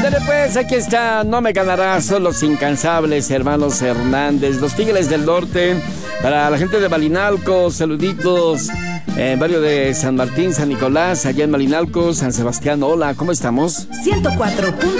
Ándale pues, aquí está, no me ganarás, son los incansables hermanos Hernández, los Tigres del Norte. Para la gente de Malinalco, saluditos. Barrio de San Martín, San Nicolás, allá en Malinalco, San Sebastián. Hola, ¿cómo estamos? 104.9